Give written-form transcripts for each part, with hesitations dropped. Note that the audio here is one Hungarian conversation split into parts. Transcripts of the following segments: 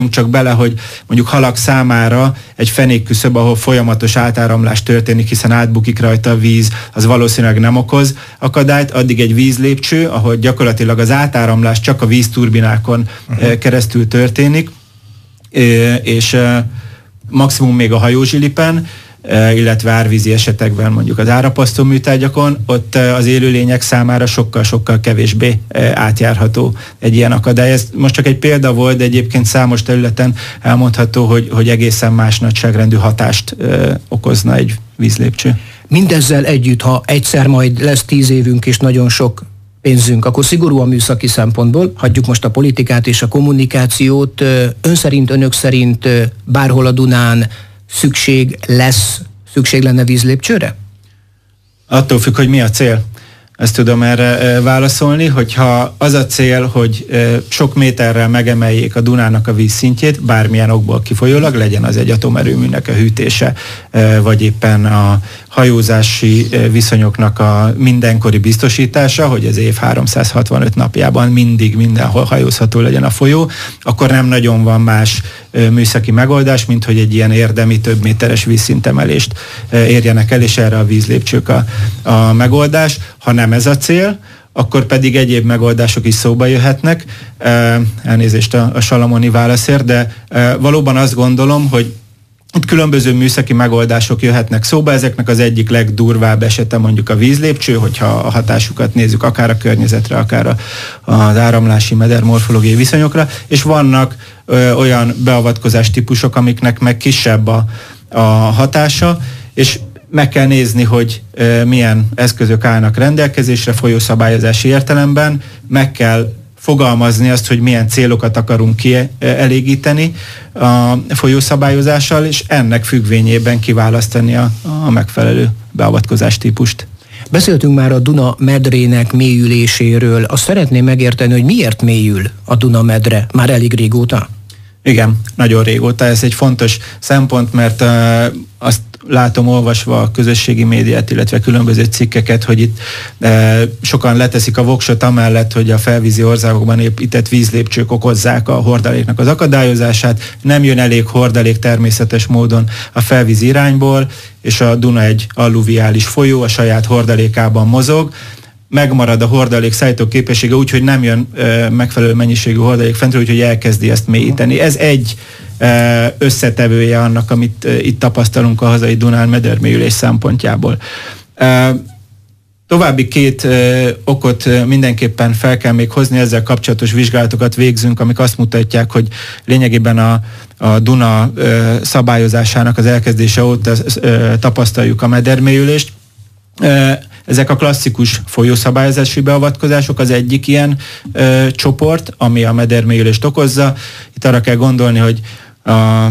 csak bele, hogy mondjuk halak számára egy fenékküszöb, ahol folyamatos átáramlás történik, hiszen átbukik rajta a víz, az valószínűleg nem okoz akadályt, addig egy vízlépcső, ahol gyakorlatilag az átáramlás csak a vízturbinákon keresztül történik, és maximum még a hajózsilipen, illetve árvízi esetekben mondjuk az árapasztó műtárgyakon, ott az élőlények számára sokkal-sokkal kevésbé átjárható egy ilyen akadály. Ez most csak egy példa volt, de egyébként számos területen elmondható, hogy egészen más nagyságrendű hatást okozna egy vízlépcső. Mindezzel együtt, ha egyszer majd lesz 10 évünk és nagyon sok pénzünk, akkor szigorúan műszaki szempontból, hagyjuk most a politikát és a kommunikációt, önök szerint bárhol a Dunán szükség lenne vízlépcsőre? Attól függ, hogy mi a cél. Ezt tudom erre válaszolni, hogyha az a cél, hogy sok méterrel megemeljék a Dunának a vízszintjét, bármilyen okból kifolyólag, legyen az egy atomerőműnek a hűtése, vagy éppen a hajózási viszonyoknak a mindenkori biztosítása, hogy az év 365 napjában mindig mindenhol hajózható legyen a folyó, akkor nem nagyon van más műszaki megoldás, mint hogy egy ilyen érdemi több méteres vízszintemelést érjenek el, és erre a vízlépcsők a megoldás. Ha nem ez a cél, akkor pedig egyéb megoldások is szóba jöhetnek. Elnézést a salamoni válaszért, de valóban azt gondolom, hogy itt különböző műszaki megoldások jöhetnek szóba, ezeknek az egyik legdurvább esete mondjuk a vízlépcső, hogyha a hatásukat nézzük akár a környezetre, akár az áramlási medermorfológiai viszonyokra, és vannak olyan beavatkozás típusok, amiknek meg kisebb a hatása, és meg kell nézni, hogy milyen eszközök állnak rendelkezésre folyószabályozási értelemben, meg kell fogalmazni azt, hogy milyen célokat akarunk kielégíteni a folyószabályozással, és ennek függvényében kiválasztani a megfelelő beavatkozás típust. Beszéltünk már a Duna medrének mélyüléséről. Azt szeretném megérteni, hogy miért mélyül a Duna medre már elég régóta? Igen, nagyon régóta. Ez egy fontos szempont, mert azt látom olvasva a közösségi médiát, illetve különböző cikkeket, hogy itt sokan leteszik a voksot amellett, hogy a felvízi országokban épített vízlépcsők okozzák a hordaléknak az akadályozását. Nem jön elég hordalék természetes módon a felvízi irányból, és a Duna egy alluviális folyó, a saját hordalékában mozog. Megmarad a hordalék szállító képessége úgy, hogy nem jön megfelelő mennyiségű hordalék fentről, úgyhogy elkezdi ezt mélyíteni. Ez egy összetevője annak, amit itt tapasztalunk a hazai Dunán medermélyülés szempontjából. További 2 okot mindenképpen fel kell még hozni, ezzel kapcsolatos vizsgálatokat végzünk, amik azt mutatják, hogy lényegében a Duna szabályozásának az elkezdése óta tapasztaljuk a medermélyülést. Ezek a klasszikus folyószabályozási beavatkozások az egyik ilyen csoport, ami a medermélyülést okozza. Itt arra kell gondolni, hogy a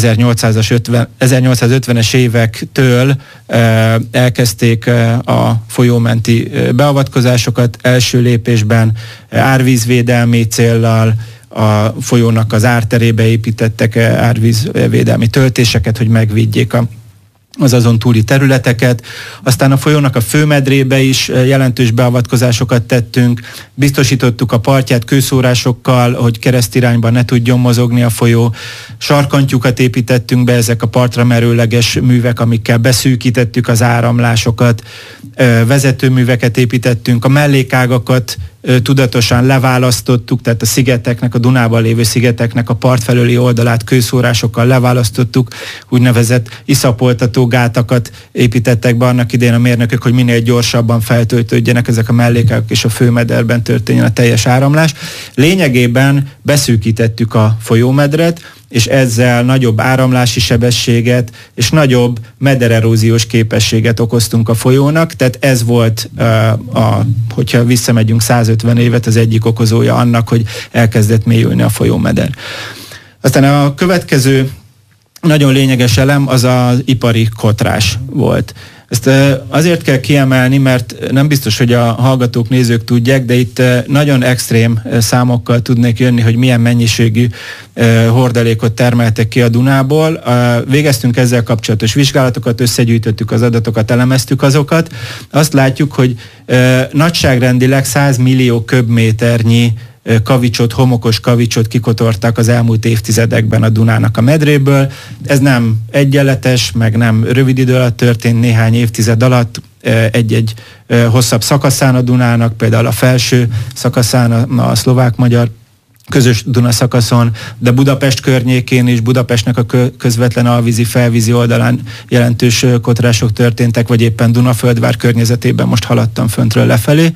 1850-es évektől elkezdték a folyómenti beavatkozásokat, első lépésben árvízvédelmi céllal, a folyónak az árterébe építettek árvízvédelmi töltéseket, hogy megvédjék az azon túli területeket. Aztán a folyónak a főmedrébe is jelentős beavatkozásokat tettünk, biztosítottuk a partját kőszórásokkal, hogy keresztirányban ne tudjon mozogni a folyó, sarkantyúkat építettünk be, ezek a partra merőleges művek, amikkel beszűkítettük az áramlásokat, vezetőműveket építettünk, a mellékágakat tudatosan leválasztottuk, tehát a szigeteknek, a Dunában lévő szigeteknek a part felőli oldalát kőszórásokkal leválasztottuk, úgynevezett iszapoltató gátakat építettek be annak idején a mérnökök, hogy minél gyorsabban feltöltődjenek ezek a mellékágak, és a főmederben történjen a teljes áramlás. Lényegében beszűkítettük a folyómedret, és ezzel nagyobb áramlási sebességet és nagyobb medereróziós képességet okoztunk a folyónak, tehát ez volt, hogyha visszamegyünk 150 évet, az egyik okozója annak, hogy elkezdett mélyülni a folyómeder. Aztán a következő nagyon lényeges elem az az ipari kotrás volt. Ezt azért kell kiemelni, mert nem biztos, hogy a hallgatók, nézők tudják, de itt nagyon extrém számokkal tudnék jönni, hogy milyen mennyiségű hordalékot termeltek ki a Dunából. Végeztünk ezzel kapcsolatos vizsgálatokat, összegyűjtöttük az adatokat, elemeztük azokat. Azt látjuk, hogy nagyságrendileg 100 millió köbméternyi kavicsot, homokos kavicsot kikotortak az elmúlt évtizedekben a Dunának a medréből. Ez nem egyenletes, meg nem rövid idő alatt történt, néhány évtized alatt egy-egy hosszabb szakaszán a Dunának, például a felső szakaszán, a szlovák-magyar közös Duna szakaszon, de Budapest környékén is, Budapestnek a közvetlen alvízi, felvízi oldalán jelentős kotrások történtek, vagy éppen Dunaföldvár környezetében most haladtam föntről lefelé,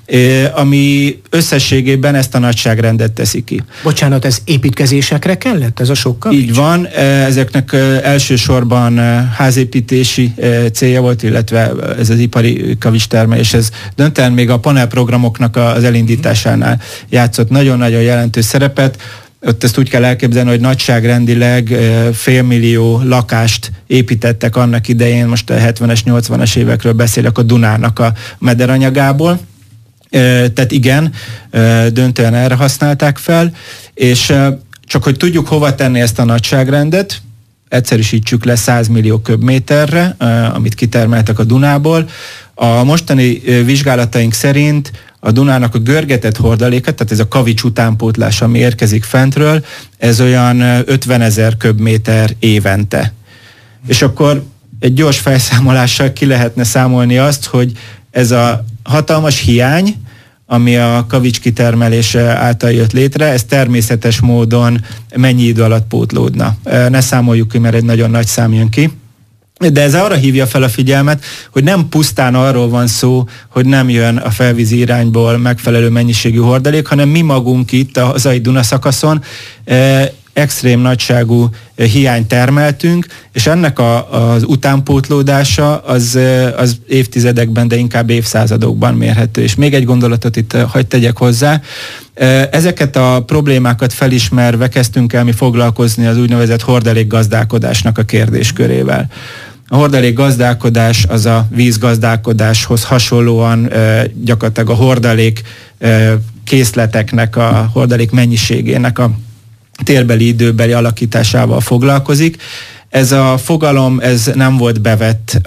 ami összességében ezt a nagyságrendet teszi ki. Bocsánat, ez építkezésekre kellett, ez a sok kavics? Így van, ezeknek elsősorban házépítési célja volt, illetve ez az ipari kavicstermelés, ez döntően még a panelprogramoknak az elindításánál játszott nagyon-nagyon jelentős szerepet. Ott ezt úgy kell elképzelni, hogy nagyságrendileg 500 000 lakást építettek annak idején, most a 70-es, 80-as évekről beszélek, a Dunának a mederanyagából. Tehát igen, döntően erre használták fel, és csak hogy tudjuk hova tenni ezt a nagyságrendet, egyszerűsítsük le 100 millió köbméterre, amit kitermeltek a Dunából. A mostani vizsgálataink szerint a Dunának a görgetett hordaléka, tehát ez a kavics utánpótlás, ami érkezik fentről, ez olyan 50 000 köbméter évente. És akkor egy gyors felszámolással ki lehetne számolni azt, hogy ez a hatalmas hiány, ami a kavics kitermelése által jött létre, ez természetes módon mennyi idő alatt pótlódna. Ne számoljuk ki, mert egy nagyon nagy szám jön ki. De ez arra hívja fel a figyelmet, hogy nem pusztán arról van szó, hogy nem jön a felvízi irányból megfelelő mennyiségű hordalék, hanem mi magunk itt a hazai Duna szakaszon extrém nagyságú hiányt termeltünk, és ennek az utánpótlódása az évtizedekben, de inkább évszázadokban mérhető. És még egy gondolatot itt hadd tegyek hozzá. Ezeket a problémákat felismerve kezdtünk el mi foglalkozni az úgynevezett hordalékgazdálkodásnak a kérdéskörével. A hordalékgazdálkodás az a vízgazdálkodáshoz hasonlóan gyakorlatilag a hordalék készleteknek, a hordalék mennyiségének a térbeli, időbeli alakításával foglalkozik. Ez a fogalom, ez nem volt bevett,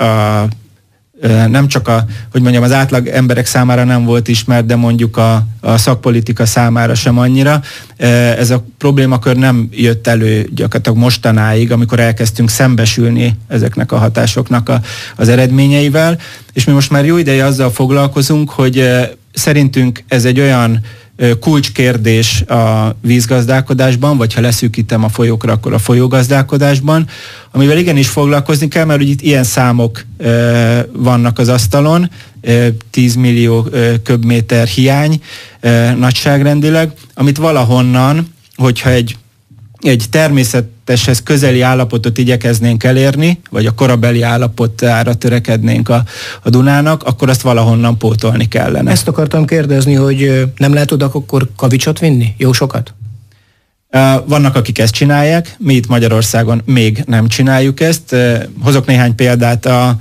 nem csak az átlag emberek számára nem volt ismert, de mondjuk a szakpolitika számára sem annyira. Ez a problémakör nem jött elő gyakorlatilag mostanáig, amikor elkezdtünk szembesülni ezeknek a hatásoknak az eredményeivel, és mi most már jó ideje azzal foglalkozunk, hogy szerintünk ez egy olyan kulcskérdés a vízgazdálkodásban, vagy ha leszűkítem a folyókra, akkor a folyógazdálkodásban, amivel igenis foglalkozni kell, mert itt ilyen számok vannak az asztalon, 10 millió köbméter hiány nagyságrendileg, amit valahonnan, hogyha egy természeteshez közeli állapotot igyekeznénk elérni, vagy a korabeli állapotára törekednénk a Dunának, akkor azt valahonnan pótolni kellene. Ezt akartam kérdezni, hogy nem lehet oda akkor kavicsot vinni? Jó sokat? Vannak, akik ezt csinálják, mi itt Magyarországon még nem csináljuk ezt. Hozok néhány példát. A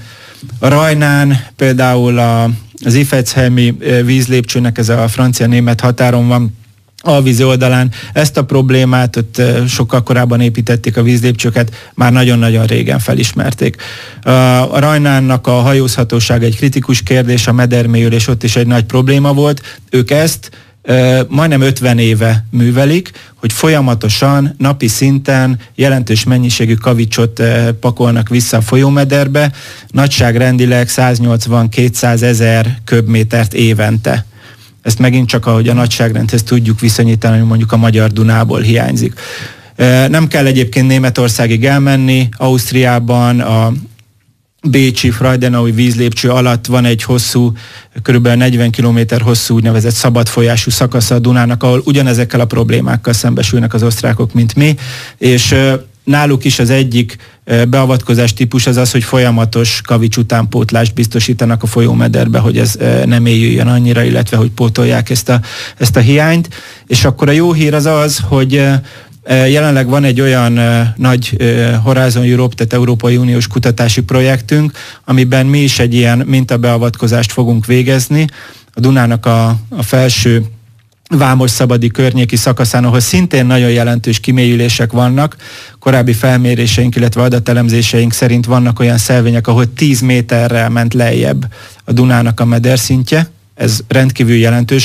Rajnán például az Ifechelmi vízlépcsőnek, ez a francia-német határon van, alvízi oldalán ezt a problémát, ott sokkal korábban építették a vízlépcsőket, már nagyon-nagyon régen felismerték. A Rajnánnak a hajózhatóság egy kritikus kérdés, a medermélyülés ott is egy nagy probléma volt. Ők ezt majdnem 50 éve művelik, hogy folyamatosan, napi szinten jelentős mennyiségű kavicsot pakolnak vissza a folyómederbe, nagyságrendileg 180-200 ezer köbmétert évente. Ezt megint csak ahogy a nagyságrendhez tudjuk viszonyítani, hogy mondjuk a Magyar Dunából hiányzik. Nem kell egyébként Németországig elmenni, Ausztriában a bécsi Freudenaui vízlépcső alatt van egy hosszú, kb. 40 km hosszú úgynevezett szabadfolyású szakasza a Dunának, ahol ugyanezekkel a problémákkal szembesülnek az osztrákok, mint mi, és náluk is az egyik beavatkozás típus az, hogy folyamatos kavics utánpótlást biztosítanak a folyómederbe, hogy ez nem éljüljön annyira, illetve hogy pótolják ezt a hiányt. És akkor a jó hír az, hogy jelenleg van egy olyan nagy Horizon Europe, tehát Európai Uniós kutatási projektünk, amiben mi is egy ilyen mintabeavatkozást fogunk végezni. A Dunának a felső Vámos-Szabadi környéki szakaszán, ahol szintén nagyon jelentős kimélyülések vannak. Korábbi felméréseink, illetve adatelemzéseink szerint vannak olyan szelvények, ahol 10 méterrel ment lejjebb a Dunának a mederszintje. Ez rendkívül jelentős.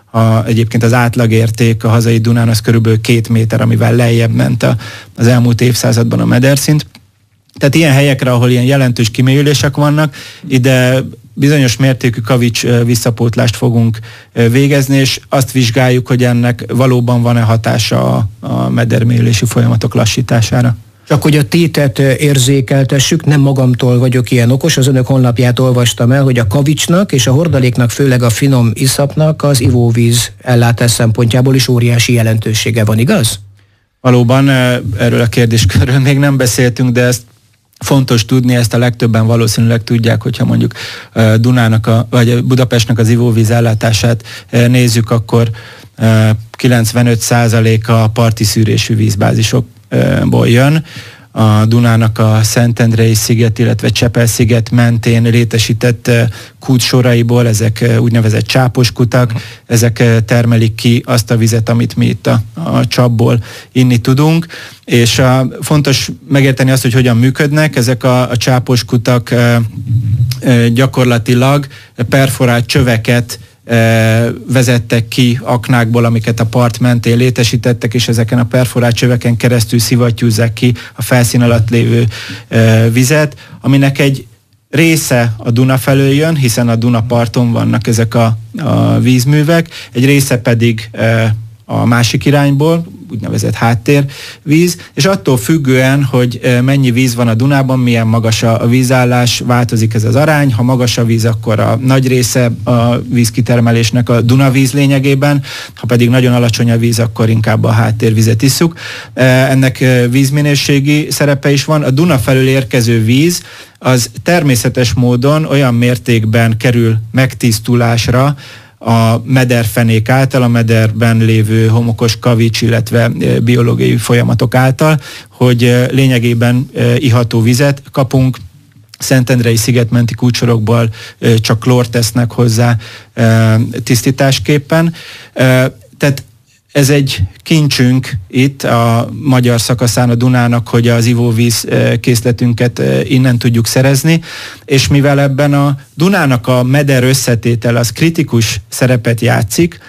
egyébként az átlagérték a hazai Dunán az körülbelül 2 méter, amivel lejjebb ment az elmúlt évszázadban a mederszint. Tehát ilyen helyekre, ahol ilyen jelentős kimélyülések vannak, ide bizonyos mértékű kavics visszapótlást fogunk végezni, és azt vizsgáljuk, hogy ennek valóban van-e hatása a medermélyülési folyamatok lassítására. Csak hogy a tétet érzékeltessük, nem magamtól vagyok ilyen okos, az önök honlapját olvastam el, hogy a kavicsnak és a hordaléknak, főleg a finom iszapnak az ivóvíz ellátás szempontjából is óriási jelentősége van, igaz? Valóban erről a kérdéskörről még nem beszéltünk, de ezt fontos tudni, ezt a legtöbben valószínűleg tudják, hogyha mondjuk Dunának vagy Budapestnek az ivóvíz ellátását nézzük, akkor 95% a parti szűrésű vízbázisokból jön. A Dunának a Szentendrei sziget, illetve Csepel-sziget mentén létesített kútsoraiból, ezek úgynevezett csápos kutak, ezek termelik ki azt a vizet, amit mi itt a csapból inni tudunk, és fontos megérteni azt, hogy hogyan működnek. Ezek a csápos kutak gyakorlatilag perforált csöveket vezettek ki aknákból, amiket a part mentén létesítettek, és ezeken a perforált csöveken keresztül szivattyúzzák ki a felszín alatt lévő vizet, aminek egy része a Duna felől jön, hiszen a Duna parton vannak ezek a vízművek, egy része pedig a másik irányból, úgynevezett háttérvíz, és attól függően, hogy mennyi víz van a Dunában, milyen magas a vízállás, változik ez az arány. Ha magas a víz, akkor a nagy része a vízkitermelésnek a Dunavíz lényegében, ha pedig nagyon alacsony a víz, akkor inkább a háttérvizet isszuk. Ennek vízminőségi szerepe is van. A Duna felől érkező víz az természetes módon olyan mértékben kerül megtisztulásra a mederfenék által, a mederben lévő homokos kavics, illetve biológiai folyamatok által, hogy lényegében iható vizet kapunk. Szentendrei szigetmenti kútsorokból csak klórt tesznek hozzá tisztításképpen. Tehát ez egy kincsünk itt a magyar szakaszán a Dunának, hogy az ivóvíz készletünket innen tudjuk szerezni, és mivel ebben a Dunának a meder összetétel az kritikus szerepet játszik,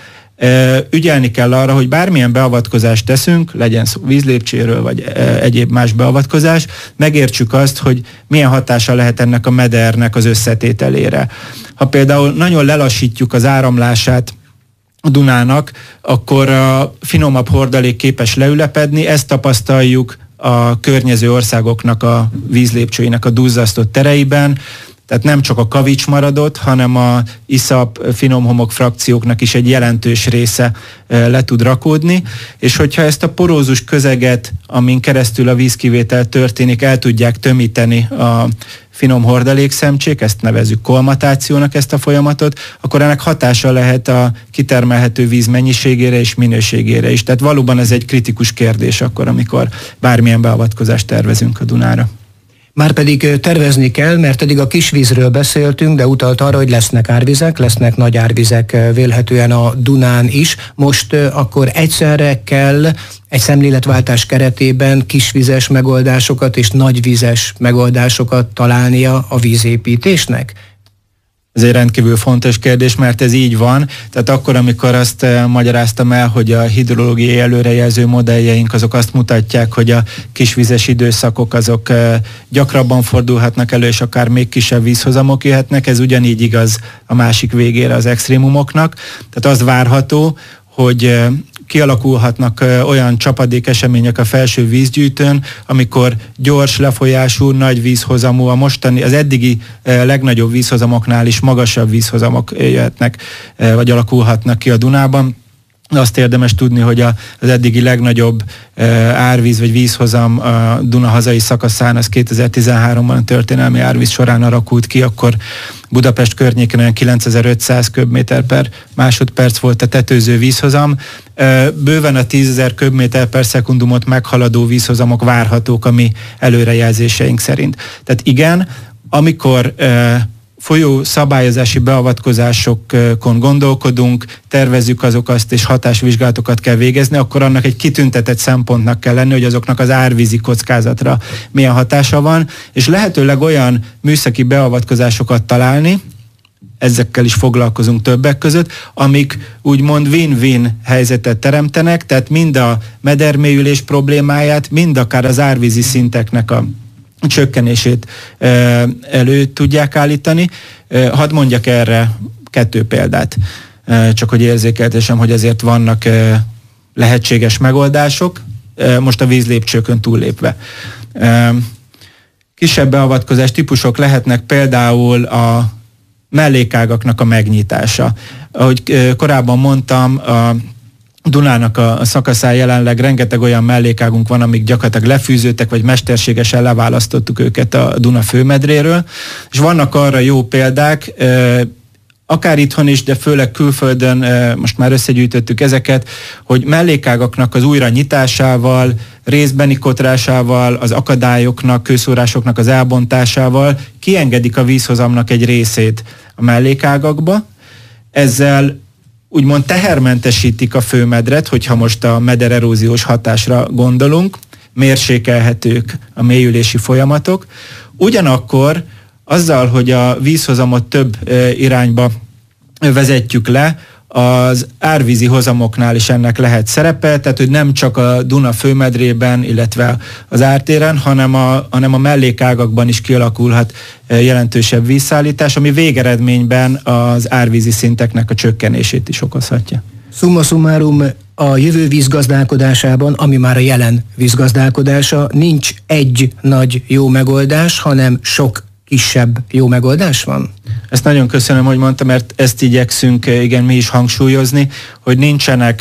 ügyelni kell arra, hogy bármilyen beavatkozást teszünk, legyen szó vízlépcséről, vagy egyéb más beavatkozás, megértsük azt, hogy milyen hatása lehet ennek a medernek az összetételére. Ha például nagyon lelassítjuk az áramlását a Dunának, akkor a finomabb hordalék képes leülepedni, ezt tapasztaljuk a környező országoknak a vízlépcsőinek a duzzasztott tereiben, tehát nem csak a kavics maradott, hanem a iszap, finomhomok frakcióknak is egy jelentős része le tud rakódni, és hogyha ezt a porózus közeget, amin keresztül a vízkivétel történik, el tudják tömíteni a finom hordalékszemcsék, ezt nevezzük kolmatációnak ezt a folyamatot, akkor ennek hatása lehet a kitermelhető víz mennyiségére és minőségére is. Tehát valóban ez egy kritikus kérdés akkor, amikor bármilyen beavatkozást tervezünk a Dunára. Márpedig tervezni kell, mert eddig a kisvízről beszéltünk, de utalt arra, hogy lesznek árvizek, lesznek nagy árvizek vélhetően a Dunán is. Most akkor egyszerre kell egy szemléletváltás keretében kisvizes megoldásokat és nagyvizes megoldásokat találnia a vízépítésnek? Ez egy rendkívül fontos kérdés, mert ez így van. Tehát akkor, amikor azt magyaráztam el, hogy a hidrológiai előrejelző modelljeink azok azt mutatják, hogy a kisvizes időszakok azok gyakrabban fordulhatnak elő, és akár még kisebb vízhozamok jöhetnek, ez ugyanígy igaz a másik végére az extrémumoknak. Tehát az várható, hogy kialakulhatnak olyan csapadékesemények a felső vízgyűjtőn, amikor gyors lefolyású, nagy vízhozamú, az eddigi legnagyobb vízhozamoknál is magasabb vízhozamok jöhetnek, vagy alakulhatnak ki a Dunában. Azt érdemes tudni, hogy az eddigi legnagyobb árvíz vagy vízhozam a Duna hazai szakaszán, az 2013-ban a történelmi árvíz során alakult ki, akkor Budapest környéken olyan 9500 köbméter per másodperc volt a tetőző vízhozam. Bőven a 10.000 köbméter per szekundumot meghaladó vízhozamok várhatók a mi előrejelzéseink szerint. Tehát igen, amikor folyó szabályozási beavatkozásokon gondolkodunk, tervezzük azokat, és hatásvizsgálatokat kell végezni, akkor annak egy kitüntetett szempontnak kell lenni, hogy azoknak az árvízi kockázatra milyen hatása van, és lehetőleg olyan műszaki beavatkozásokat találni, ezekkel is foglalkozunk többek között, amik úgymond win-win helyzetet teremtenek, tehát mind a medermélyülés problémáját, mind akár az árvízi szinteknek a csökkenését elő tudják állítani. Hadd mondjak erre 2 példát, csak hogy érzékeltessem, hogy ezért vannak lehetséges megoldások, most a vízlépcsőkön túllépve. Kisebb beavatkozás típusok lehetnek például a mellékágaknak a megnyitása. Ahogy korábban mondtam, a Dunának a szakaszán jelenleg rengeteg olyan mellékágunk van, amik gyakorlatilag lefűződtek, vagy mesterségesen leválasztottuk őket a Duna főmedréről, és vannak arra jó példák, akár itthon is, de főleg külföldön, most már összegyűjtöttük ezeket, hogy mellékágaknak az újra nyitásával, részbeni kotrásával, az akadályoknak, kőszórásoknak az elbontásával kiengedik a vízhozamnak egy részét a mellékágakba. Ezzel úgymond tehermentesítik a főmedret, hogyha most a medereróziós hatásra gondolunk, mérsékelhetők a mélyülési folyamatok. Ugyanakkor azzal, hogy a vízhozamot több irányba vezetjük le, az árvízi hozamoknál is ennek lehet szerepe, tehát hogy nem csak a Duna főmedrében, illetve az ártéren, hanem a mellékágakban is kialakulhat jelentősebb vízszállítás, ami végeredményben az árvízi szinteknek a csökkenését is okozhatja. Summa summarum, a jövő vízgazdálkodásában, ami már a jelen vízgazdálkodása, nincs egy nagy jó megoldás, hanem sok kisebb jó megoldás van? Ezt nagyon köszönöm, hogy mondtam, mert ezt igyekszünk mi is hangsúlyozni, hogy nincsenek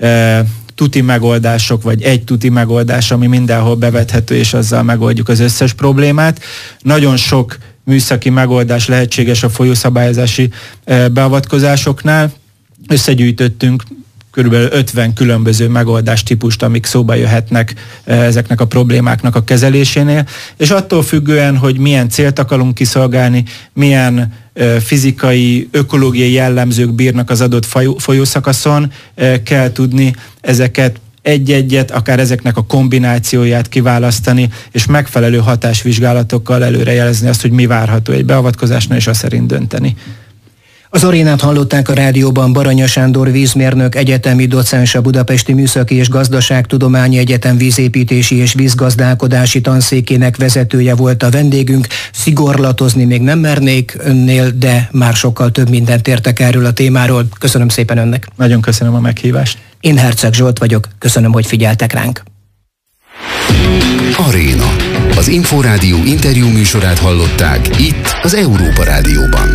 tuti megoldások, vagy egy tuti megoldás, ami mindenhol bevethető, és azzal megoldjuk az összes problémát. Nagyon sok műszaki megoldás lehetséges a folyószabályozási beavatkozásoknál. Összegyűjtöttünk körülbelül 50 különböző megoldástípust, amik szóba jöhetnek ezeknek a problémáknak a kezelésénél, és attól függően, hogy milyen célt akarunk kiszolgálni, milyen fizikai, ökológiai jellemzők bírnak az adott folyószakaszon, kell tudni ezeket egy-egyet, akár ezeknek a kombinációját kiválasztani, és megfelelő hatásvizsgálatokkal előrejelezni azt, hogy mi várható egy beavatkozásnál, és azt szerint dönteni. Az arénát hallották a rádióban. Baranya Sándor vízmérnök, egyetemi docens, a Budapesti Műszaki és Gazdaságtudományi Egyetem vízépítési és vízgazdálkodási tanszékének vezetője volt a vendégünk. Szigorlatozni még nem mernék önnél, de már sokkal több mindent értek erről a témáról. Köszönöm szépen önnek. Nagyon köszönöm a meghívást. Én Herceg Zsolt vagyok. Köszönöm, hogy figyeltek ránk. Aréna. Az Inforádió interjú műsorát hallották itt az Európa Rádióban.